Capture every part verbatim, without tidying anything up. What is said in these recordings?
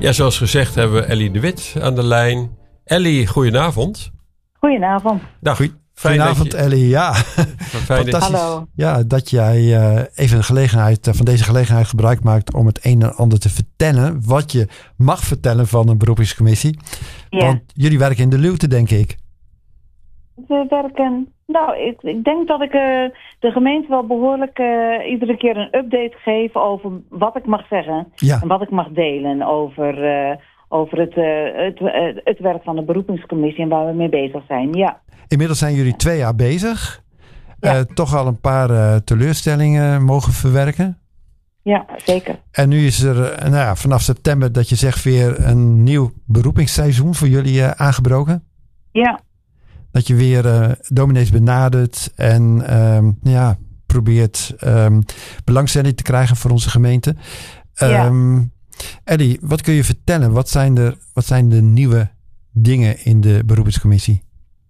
Ja, zoals gezegd hebben we Ellie de Wit aan de lijn. Ellie, goedenavond. Goedenavond. Dag. Goeie, fijn goedenavond dat je, Ellie, ja. Fijn dat je... Hallo. Ja, dat jij uh, even een gelegenheid, uh, van deze gelegenheid gebruik maakt om het een en ander te vertellen. Wat je mag vertellen van een beroepscommissie. Ja. Want jullie werken in de luwte, denk ik. We werken... Nou, ik, ik denk dat ik uh, de gemeente wel behoorlijk uh, iedere keer een update geef over wat ik mag zeggen. Ja. En wat ik mag delen over, uh, over het, uh, het, uh, het werk van de beroepscommissie en waar we mee bezig zijn. Ja. Inmiddels zijn jullie twee jaar bezig. Ja. Uh, toch al een paar uh, teleurstellingen mogen verwerken. Ja, zeker. En nu is er uh, nou ja, vanaf september dat je zegt weer een nieuw beroepingsseizoen voor jullie uh, aangebroken. Ja. Dat je weer uh, dominees benadert en um, ja, probeert um, belangstelling te krijgen voor onze gemeente. Um, ja. Ellie, wat kun je vertellen? Wat zijn, er, wat zijn de nieuwe dingen in de beroepscommissie?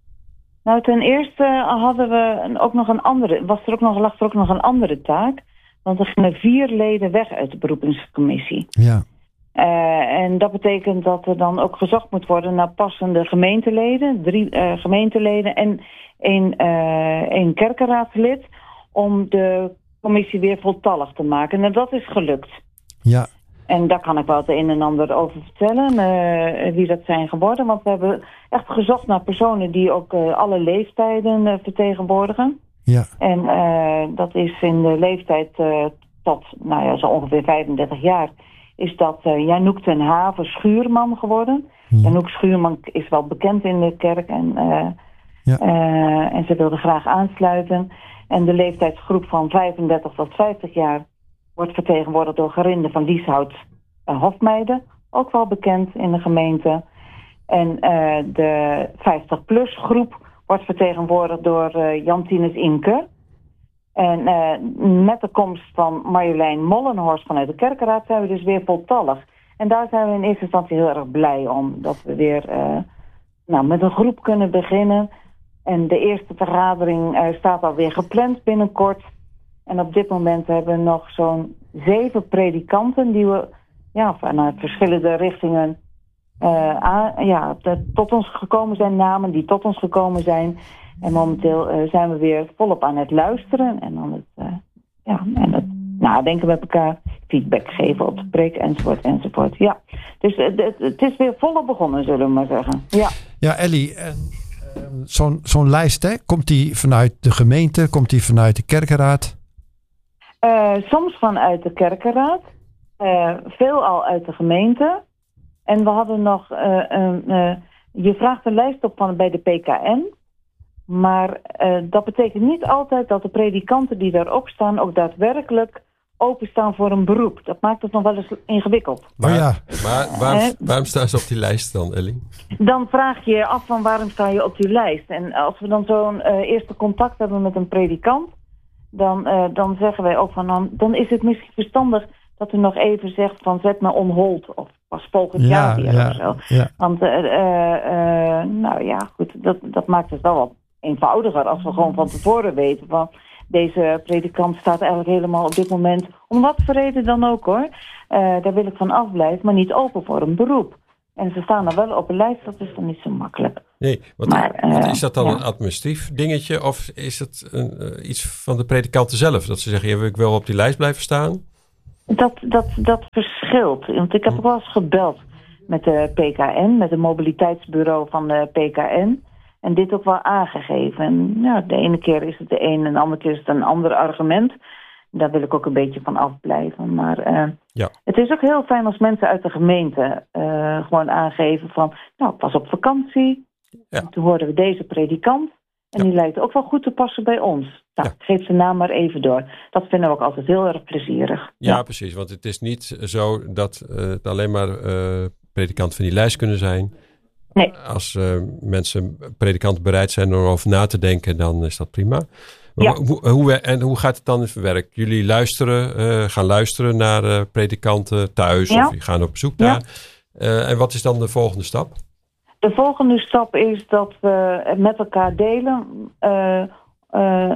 Nou, ten eerste hadden we ook nog een andere, was er ook nog, lag er ook nog een andere taak. Want er gingen vier leden weg uit de beroepscommissie. Ja. Uh, en dat betekent dat er dan ook gezocht moet worden naar passende gemeenteleden, drie uh, gemeenteleden en één, uh, één kerkenraadslid, om de commissie weer voltallig te maken. En dat is gelukt. Ja. En daar kan ik wel het een en ander over vertellen, uh, wie dat zijn geworden. Want we hebben echt gezocht naar personen die ook uh, alle leeftijden uh, vertegenwoordigen. Ja. En uh, dat is in de leeftijd uh, tot, nou ja, zo ongeveer vijfendertig jaar... is dat uh, Janouk ten Haven Schuurman geworden. Ja. Janouk Schuurman is wel bekend in de kerk en, uh, ja. uh, en ze wilde graag aansluiten. En de leeftijdsgroep van vijfendertig tot vijftig jaar wordt vertegenwoordigd door Gerinde van Lieshout uh, Hofmeijden. Ook wel bekend in de gemeente. En uh, de vijftig-plus groep wordt vertegenwoordigd door uh, Jantines Inke. En uh, met de komst van Marjolein Mollenhorst vanuit de kerkenraad zijn we dus weer voltallig. En daar zijn we in eerste instantie heel erg blij om. Dat we weer uh, nou, met een groep kunnen beginnen. En de eerste vergadering uh, staat alweer gepland binnenkort. En op dit moment hebben we nog zo'n zeven predikanten die we ja, vanuit verschillende richtingen uh, aan, ja, de, tot ons gekomen zijn, namen die tot ons gekomen zijn. En momenteel uh, zijn we weer volop aan het luisteren en aan het, uh, ja, en het nadenken met elkaar, feedback geven op de preek, enzovoort, enzovoort. Ja, dus uh, het, het is weer volop begonnen, zullen we maar zeggen. Ja, ja Ellie, uh, zo'n, zo'n lijst, hè, komt die vanuit de gemeente, komt die vanuit de kerkenraad? Uh, soms vanuit de kerkenraad, uh, veelal uit de gemeente. En we hadden nog, uh, uh, uh, je vraagt een lijst op van bij de P K N. Maar uh, dat betekent niet altijd dat de predikanten die daarop staan ook daadwerkelijk openstaan voor een beroep. Dat maakt het nog wel eens ingewikkeld. Maar, oh ja. maar waarom, uh, waarom staan ze op die lijst dan, Ellie? Dan vraag je je af van waarom sta je op die lijst. En als we dan zo'n uh, eerste contact hebben met een predikant, dan, uh, dan zeggen wij ook van dan, dan is het misschien verstandig dat u nog even zegt van zet me on hold of pas volgend ja, jaar weer ja, of zo. Ja. Want uh, uh, uh, nou ja, goed, dat, dat maakt het wel wat eenvoudiger als we gewoon van tevoren weten van deze predikant staat eigenlijk helemaal op dit moment, om wat voor reden dan ook hoor, uh, daar wil ik van afblijven, maar niet open voor een beroep. En ze staan er wel op een lijst, dat is dan niet zo makkelijk. Nee, wat, maar, uh, wat is dat dan ja. een administratief dingetje of is het een, uh, iets van de predikanten zelf? Dat ze zeggen, ja, wil ik wel op die lijst blijven staan? Dat, dat, dat verschilt. Want ik heb ook wel eens gebeld met de P K N, met het mobiliteitsbureau van de P K N. En dit ook wel aangegeven. En, ja, de ene keer is het de een en de andere keer is het een ander argument. Daar wil ik ook een beetje van afblijven. Maar uh, ja. Het is ook heel fijn als mensen uit de gemeente uh, gewoon aangeven van, nou, ik was op vakantie. Ja. En toen hoorden we deze predikant. En ja. die lijkt ook wel goed te passen bij ons. Nou, ja. geef zijn naam maar even door. Dat vinden we ook altijd heel erg plezierig. Ja, ja. precies. Want het is niet zo dat uh, het alleen maar uh, predikanten van die lijst kunnen zijn. Nee. Als uh, mensen, predikanten bereid zijn om erover na te denken, dan is dat prima. Maar ja. hoe, hoe, en hoe gaat het dan in het werk? Jullie luisteren, uh, gaan luisteren naar uh, predikanten thuis ja. of je gaat op bezoek naar. Ja. Uh, en wat is dan de volgende stap? De volgende stap is dat we met elkaar delen uh, uh,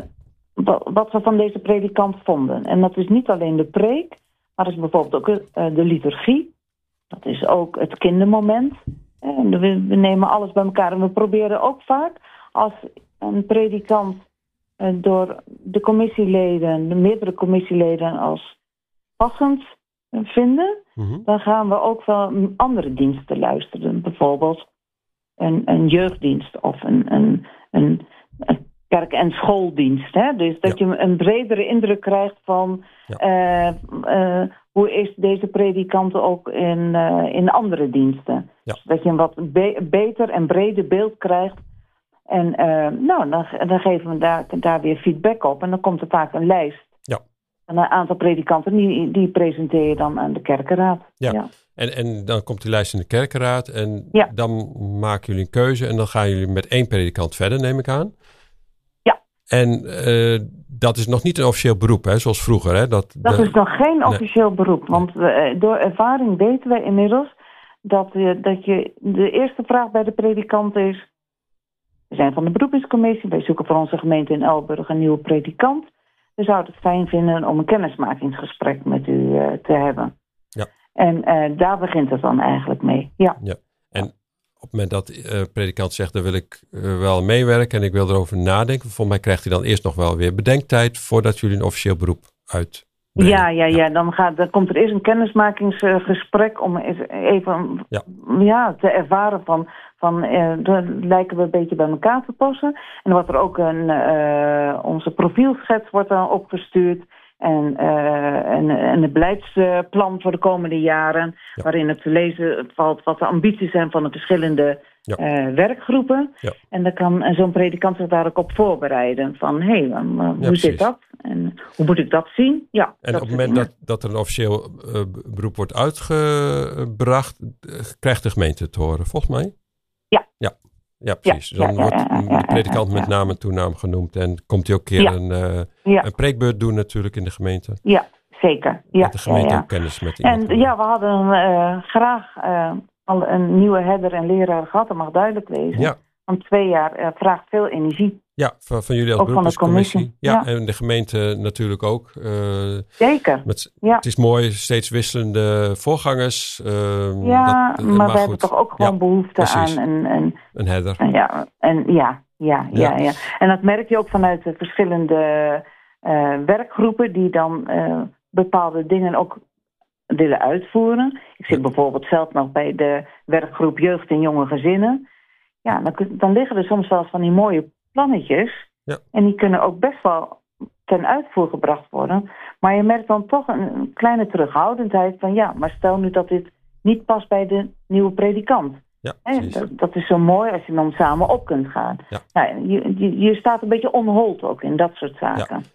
wat we van deze predikant vonden. En dat is niet alleen de preek, maar dat is bijvoorbeeld ook uh, de liturgie. Dat is ook het kindermoment. En we, we nemen alles bij elkaar. En we proberen ook vaak als een predikant uh, door de commissieleden, de meerdere commissieleden als passend uh, vinden, mm-hmm. dan gaan we ook wel andere diensten luisteren. Bijvoorbeeld een, een jeugddienst of een, een, een, een kerk- en schooldienst. Hè? Dus dat ja. je een bredere indruk krijgt van ja. uh, uh, hoe is deze predikant ook in, uh, in andere diensten. Ja. Dat je een wat be- beter en breder beeld krijgt. En uh, nou, dan, dan geven we daar, daar weer feedback op. En dan komt er vaak een lijst. Ja. En een aantal predikanten, die, die presenteer je dan aan de kerkenraad. Ja. ja. En, en dan komt die lijst in de kerkenraad. En ja. dan maken jullie een keuze. En dan gaan jullie met één predikant verder, neem ik aan. Ja. En uh, dat is nog niet een officieel beroep, hè, zoals vroeger. Hè? Dat, dat de... is nog geen officieel nee. beroep. Want we, door ervaring weten we inmiddels dat, je, dat je de eerste vraag bij de predikant is. We zijn van de beroepingscommissie. Wij zoeken voor onze gemeente in Elburg een nieuwe predikant. We zouden het fijn vinden om een kennismakingsgesprek met u uh, te hebben. Ja. En uh, daar begint het dan eigenlijk mee. Ja. Ja. En op het moment dat de uh, predikant zegt, daar wil ik uh, wel meewerken en ik wil erover nadenken. Volgens mij krijgt hij dan eerst nog wel weer bedenktijd voordat jullie een officieel beroep uit. Ja, ja, ja. Dan, gaat, dan komt er eerst een kennismakingsgesprek om even ja. Ja, te ervaren van, van uh, lijken we een beetje bij elkaar te passen. En dan wordt er ook een, uh, onze profielschets wordt dan opgestuurd. En, uh, en, en het beleidsplan voor de komende jaren, ja. waarin het te lezen valt wat de ambities zijn van de verschillende ja. uh, werkgroepen. Ja. En dan kan zo'n predikant zich daar ook op voorbereiden. Van, hé, hey, uh, hoe ja, zit dat? En hoe moet ik dat zien? Ja, en op het moment dat, dat er een officieel uh, beroep wordt uitgebracht, uh, krijgt de gemeente het te horen, volgens mij? Ja. Ja, ja precies. Ja, dan ja, wordt ja, ja, de predikant ja, ja, ja. met naam en toenaam genoemd. En komt hij ook een keer ja. een, uh, ja. een preekbeurt doen natuurlijk in de gemeente. Ja, zeker. Ja, dat de gemeente ja, ja. ook kennis met iemand. En ja, we hadden uh, graag uh, al een nieuwe herder en leraar gehad. Dat mag duidelijk wezen. Ja. Want twee jaar uh, vraagt veel energie. Ja, van, van jullie als beroepscommissie. Ja, ja, en de gemeente natuurlijk ook. Uh, Zeker. Met, ja. Het is mooi, steeds wisselende voorgangers. Uh, ja, dat, maar, maar we goed. hebben toch ook gewoon ja, behoefte precies. aan een, een, een herder. En ja, en, ja, ja, ja, ja, ja. En dat merk je ook vanuit de verschillende uh, werkgroepen die dan uh, bepaalde dingen ook willen uitvoeren. Ik zit ja. bijvoorbeeld zelf nog bij de werkgroep Jeugd en Jonge Gezinnen. Ja, dan, dan liggen er soms wel van die mooie plannetjes. Ja. En die kunnen ook best wel ten uitvoer gebracht worden. Maar je merkt dan toch een, een kleine terughoudendheid van ja, maar stel nu dat dit niet past bij de nieuwe predikant. Ja, He, dat, dat is zo mooi als je dan samen op kunt gaan. Ja. Nou, je, je, je staat een beetje onhold ook in dat soort zaken. Ja.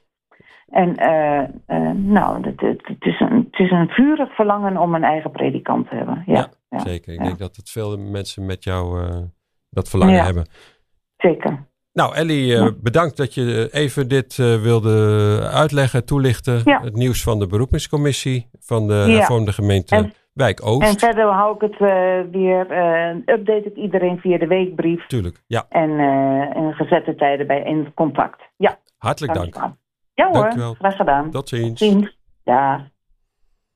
En uh, uh, nou, het, het, het, is een, het is een vurig verlangen om een eigen predikant te hebben. Ja, ja, ja zeker. Ik ja. denk dat het veel mensen met jou uh, dat verlangen ja. hebben. Zeker. Nou, Ellie, uh, ja. bedankt dat je even dit uh, wilde uitleggen, toelichten. Ja. Het nieuws van de beroepingscommissie van de ja. hervormde gemeente en, Wijk Oost. En verder hou ik het uh, weer, uh, update ik iedereen via de weekbrief. Tuurlijk, ja. En, uh, en gezette tijden bij in contact. Ja. Hartelijk dank. Ja hoor, dankjewel. graag gedaan. Tot ziens. Tot ziens. Ja.